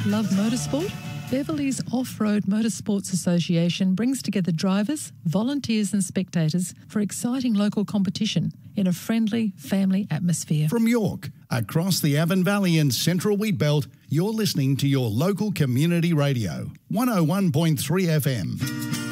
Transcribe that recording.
Love motorsport? Beverley's Off-Road Motorsports Association brings together drivers, volunteers and spectators for exciting local competition in a friendly family atmosphere. From York, across the Avon Valley and Central Wheatbelt, you're listening to your local community radio, 101.3 FM.